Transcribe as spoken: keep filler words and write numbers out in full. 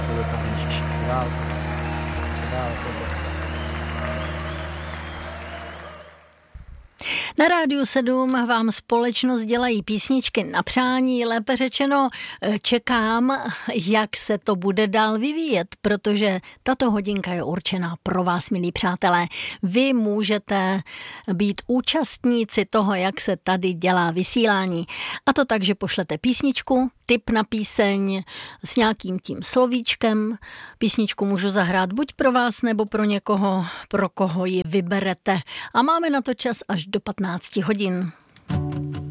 to dopadne, ježiši, dál, dál, dál. Na Rádiu sedm vám společnost dělají písničky na přání, lépe řečeno čekám, jak se to bude dál vyvíjet, protože tato hodinka je určená pro vás, milí přátelé. Vy můžete být účastníci toho, jak se tady dělá vysílání. A to tak, že pošlete písničku, tip na píseň s nějakým tím slovíčkem. Písničku můžu zahrát buď pro vás, nebo pro někoho, pro koho ji vyberete. A máme na to čas až do patnáct hodin.